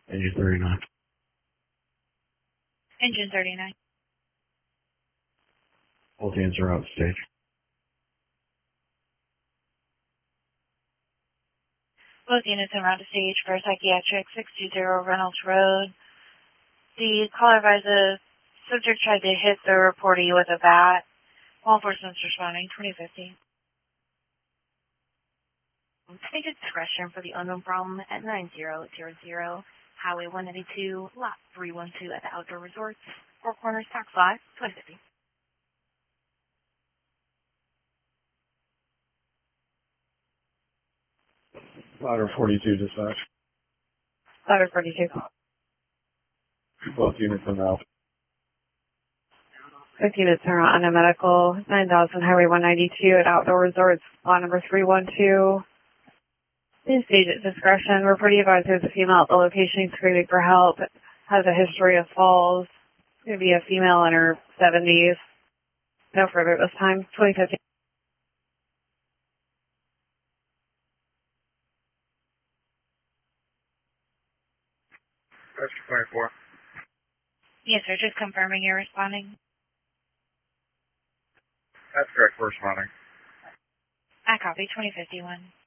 Engine 39. Engine 39. Both hands are out stage. Both units en route to stage for psychiatric 620 Reynolds Road. The caller advised the subject tried to hit the reportee with a bat. Law enforcement's responding, 2050. Take a discretion for the unknown problem at 9000 Highway 192, Lot 312 at the Outdoor Resorts, Four Corners, Tax 5, 2050. Ladder 42 dispatch. Ladder 42. Both units en route. Both units are on a medical, 9000 Highway 192 at Outdoor Resorts, lot number 312. In stage at discretion, we're pretty advised there's a female at the location screaming for help. Has a history of falls. Going to be a female in her 70s. No further this time. 2050. Rescue 24. Yes, sir. Just confirming you're responding. That's correct. We're responding. I copy. 2051.